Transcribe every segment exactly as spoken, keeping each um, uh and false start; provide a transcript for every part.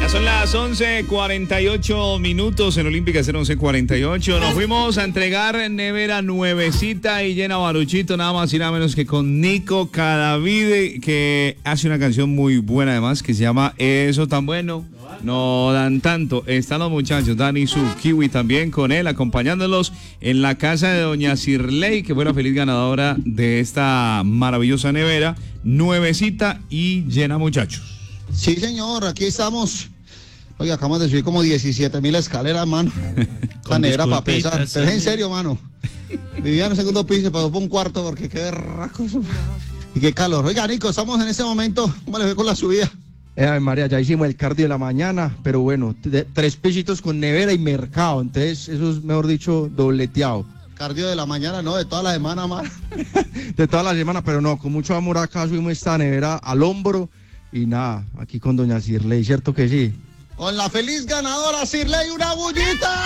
son las once cuarenta y ocho minutos en Olímpica cero once cuarenta y ocho. Nos fuimos a entregar nevera nuevecita y llena Baruchito, nada más y nada menos que con Nico Cadavid, que hace una canción muy buena además que se llama Eso tan bueno, no dan tanto. Están los muchachos, Dani Su, Kiwi también con él, acompañándolos en la casa de doña Cirley, que fue la feliz ganadora de esta maravillosa nevera, nuevecita y llena, muchachos. Sí, señor, aquí estamos. Oiga, acabamos de subir como diecisiete mil escaleras, mano. La nevera para pesar. Pero es en serio, mano. Vivía en el segundo piso y pagó por un cuarto porque qué berraco. Y qué calor. Oiga, Nico, estamos en ese momento. ¿Cómo le ve con la subida? Eh, María, ya hicimos el cardio de la mañana, pero bueno, de, tres pesitos con nevera y mercado. Entonces, eso es, mejor dicho, dobleteado. Cardio de la mañana, no, de toda la semana, mano. De toda la semana, pero no, con mucho amor acá subimos esta nevera al hombro. Y nada, aquí con doña Cirley, ¿cierto que sí? Con la feliz ganadora, Cirley, una bullita.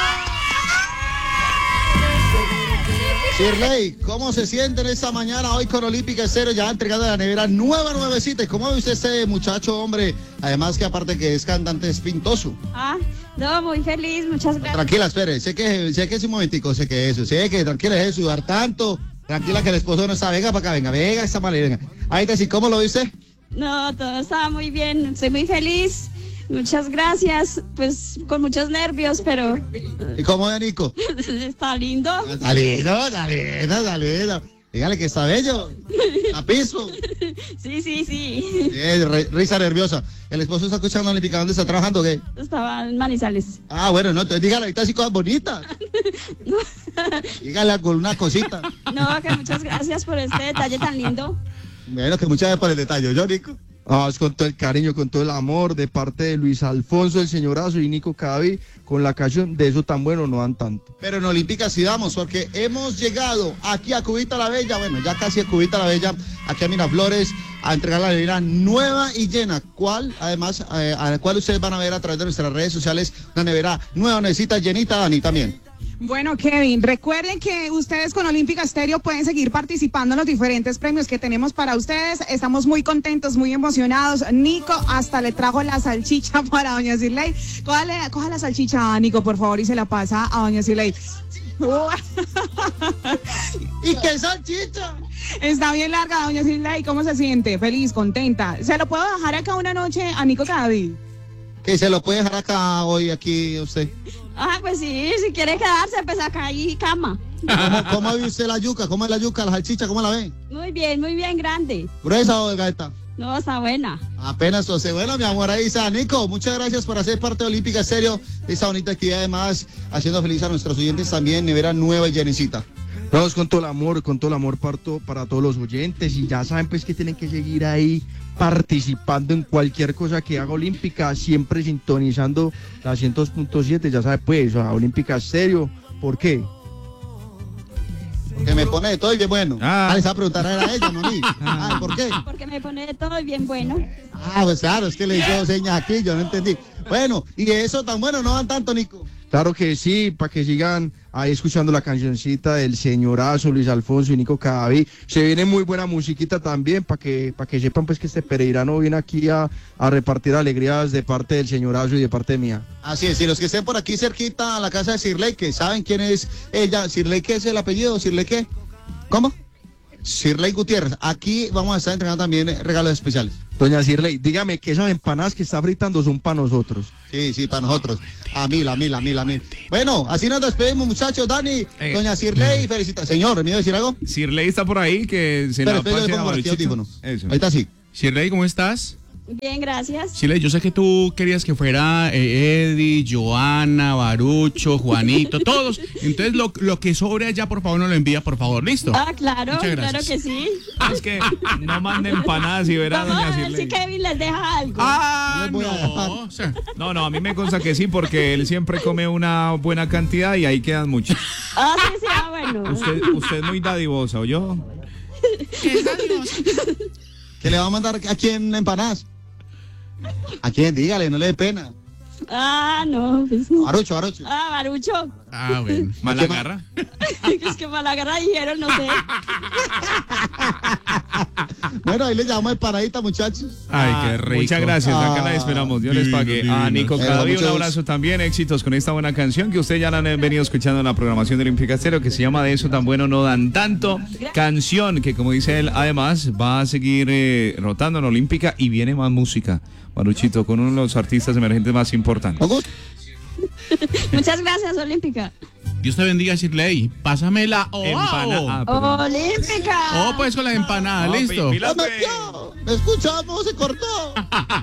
Cirley, ¿cómo se siente en esta mañana hoy con Olímpica Estéreo ya entregando la nevera nueva, nuevecita? ¿Y cómo ve usted este muchacho, hombre? Además que aparte que es cantante, es pintoso. Ah, no, muy feliz, muchas gracias. Tranquila, espere, sé que, sé que es un momentico, sé que eso, sé que tranquila, deje de sudar tanto. Tranquila que el esposo no está, venga para acá, venga, venga, esta manera, venga. Ahí te sí, ¿cómo lo viste? No, todo estaba muy bien, estoy muy feliz, muchas gracias, pues con muchos nervios, pero... ¿Y cómo ve, Nico? Está lindo. Está lindo, está lindo, está lindo. Dígale que está bello, a piso. Sí, sí, sí. Sí, risa nerviosa. ¿El esposo está escuchando Olímpica? ¿Dónde está trabajando o qué? Estaba en Manizales. Ah, bueno, no, entonces dígale, ahorita sí cosas bonitas. Dígale con una cosita. No, que muchas gracias por este detalle tan lindo. Bueno, que muchas gracias por el detalle, ¿yo, Nico? Ah, es con todo el cariño, con todo el amor de parte de Luis Alfonso, el señorazo, y Nico Cadavid, con la canción de Eso tan bueno no dan tanto. Pero en Olímpica sí damos, porque hemos llegado aquí a Cubita la Bella, bueno, ya casi a Cubita la Bella, aquí a Miraflores, a entregar la nevera nueva y llena, cual, además, eh, a la cual ustedes van a ver a través de nuestras redes sociales, una nevera nueva, necesita llenita, Dani, también. Bueno, Kevin, recuerden que ustedes con Olímpica Estéreo pueden seguir participando en los diferentes premios que tenemos para ustedes. Estamos muy contentos, muy emocionados. Nico hasta le trajo la salchicha para doña Cirley. Cójale, coja la salchicha, Nico, por favor, y se la pasa a doña Cirley. ¿Y qué salchicha? Está bien larga, doña Cirley. ¿Cómo se siente? Feliz, contenta. ¿Se lo puedo dejar acá una noche a Nico Cadavid? Que se lo puede dejar acá hoy, aquí, usted. Ah, pues sí, si quiere quedarse, pues acá hay cama. ¿Cómo, cómo ve usted la yuca? ¿Cómo es la yuca, la salchicha? ¿Cómo la ve? Muy bien, muy bien, grande. ¿Gruesa o delgadita? No, está buena. Apenas doce. Bueno, mi amor, ahí está. Nico, muchas gracias por hacer parte de Olímpica Estéreo, esta bonita actividad, además, haciendo feliz a nuestros oyentes también, nevera nueva y llenecita. Vamos con todo el amor, con todo el amor parto para todos los oyentes, y ya saben pues que tienen que seguir ahí participando en cualquier cosa que haga Olímpica, siempre sintonizando la ciento dos punto siete, ya sabe pues, a Olímpica Estéreo. ¿Por qué? Porque me pone de todo y bien bueno. Ah, ah les va a preguntar a ella, no a mí. Ah, ¿por qué? Porque me pone de todo bien bueno. Ah, pues claro, es que le hizo señas aquí, yo no entendí. Bueno, y eso tan bueno no dan tanto, Nico. Claro que sí, para que sigan ahí escuchando la cancioncita del señorazo Luis Alfonso y Nico Cadavid. Se viene muy buena musiquita también, para que, para que sepan pues que este pereirano viene aquí a, a repartir alegrías de parte del señorazo y de parte mía. Así es, y los que estén por aquí cerquita a la casa de Cirley, que saben quién es ella. Cirley, ¿qué es el apellido? ¿Cirley qué? ¿Cómo? Cirley Gutiérrez. Aquí vamos a estar entregando también regalos especiales. Doña Cirley, dígame que esas empanadas que está fritando son para nosotros. Sí, sí, para nosotros. A mil, a mil, a mil, a mil. Bueno, así nos despedimos, muchachos. Dani, eh, doña Cirley, felicita. Señor, ¿me iba a decir algo? Cirley está por ahí, que se Pero la espera, yo pase le a pongo aquí Baruchito. audífono. Eso. Ahorita sí. Shirley, ¿cómo estás? Bien, gracias. Shirley, yo sé que tú querías que fuera eh, Eddie, Joana, Barucho, Juanito, todos. Entonces, lo, lo que sobre allá, por favor, no lo envía, por favor. ¿Listo? Ah, claro, Muchas claro gracias. que sí. Es que no mande empanadas y verá, Vamos doña a ver si Cirley. Kevin les deja algo. Ah, No les voy a dejar. no. O sea, No, no, a mí me consta que sí, porque él siempre come una buena cantidad y ahí quedan muchos. Ah, sí, sí, ah, bueno. Usted, usted es muy dadivosa, ¿oyó? ¿Que le va a mandar a quién empanadas? ¿A quién? Dígale, no le dé pena. Ah, no. Pues, Barucho, Barucho. ah, Barucho. Ah, bueno. ¿Malagarra? Es que Malagarra dijeron, no sé. Bueno, ahí le llamamos de paradita, muchachos. Ay, qué rico. Muchas gracias, acá la Ah, esperamos. Dios les pague. divino, A Nico divino. Cadavid, un Muchos- abrazo también, éxitos con esta buena canción que ustedes ya la han venido escuchando en la programación de Olímpica Estéreo, que se llama De eso tan bueno no dan tanto. Canción que, como dice él, además va a seguir eh, rotando en Olímpica y viene más música, Maruchito, con uno de los artistas emergentes más importantes. Con gusto. Muchas gracias, Olímpica. Dios te bendiga, Shirley. Pásamela. Oh, Empana- oh. ah, perdón. Olímpica. Oh, pues con la empanada, No, listo. pi- pilas, ¡Ya pues. metió! ¿Me escuchamos? Se cortó.